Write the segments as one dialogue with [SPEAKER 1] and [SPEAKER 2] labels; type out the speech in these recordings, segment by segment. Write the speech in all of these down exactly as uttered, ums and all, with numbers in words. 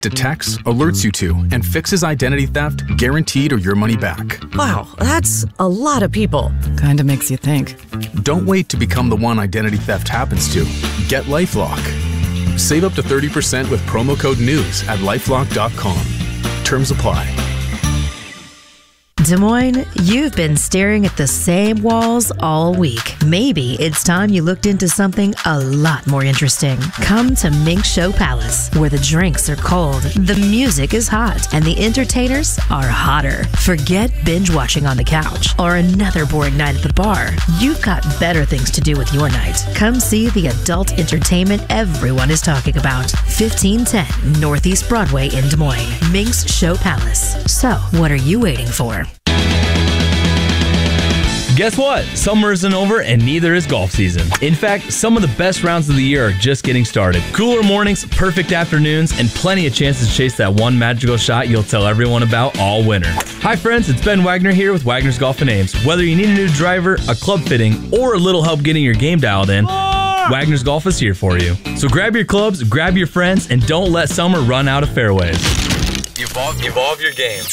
[SPEAKER 1] detects, alerts you to, and fixes identity theft guaranteed or your money back.
[SPEAKER 2] Wow, that's a lot of people.
[SPEAKER 3] Kinda makes you think.
[SPEAKER 1] Don't wait to become the one identity theft happens to. Get LifeLock. Save up to thirty percent with promo code NEWS at lifelock dot com. Terms apply.
[SPEAKER 4] Des Moines, you've been staring at the same walls all week. Maybe it's time you looked into something a lot more interesting. Come to Mink Show Palace, where the drinks are cold, the music is hot, and the entertainers are hotter. Forget binge watching on the couch or another boring night at the bar. You've got better things to do with your night. Come see the adult entertainment everyone is talking about. fifteen ten Northeast Broadway in Des Moines. Mink's Show Palace. So, what are you waiting for?
[SPEAKER 5] Guess what? Summer isn't over and neither is golf season. In fact, some of the best rounds of the year are just getting started. Cooler mornings, perfect afternoons, and plenty of chances to chase that one magical shot you'll tell everyone about all winter. Hi friends, it's Ben Wagner here with Wagner's Golf and Ames. Whether you need a new driver, a club fitting, or a little help getting your game dialed in, Wagner's Golf is here for you. So grab your clubs, grab your friends, and don't let summer run out of fairways. Evolve, evolve your game.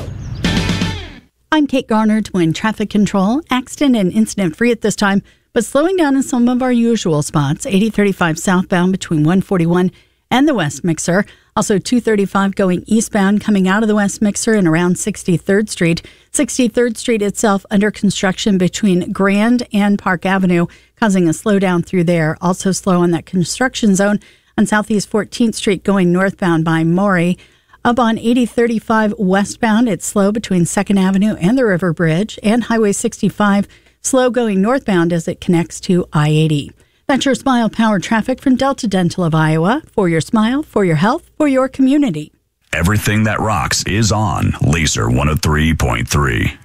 [SPEAKER 6] I'm Kate Garner, Des Moines Traffic Control. Accident and incident free at this time, but slowing down in some of our usual spots. eighty thirty-five southbound between one forty-one and the West Mixer. Also two thirty-five going eastbound coming out of the West Mixer and around sixty-third Street. sixty-third Street itself under construction between Grand and Park Avenue, causing a slowdown through there. Also slow on that construction zone on Southeast fourteenth Street going northbound by Maury. Up on eighty thirty-five westbound, it's slow between second Avenue and the River Bridge, and Highway sixty-five slow going northbound as it connects to I eighty. That's your Smile Power traffic from Delta Dental of Iowa. For your smile, for your health, for your community.
[SPEAKER 7] Everything that rocks is on Laser one oh three point three.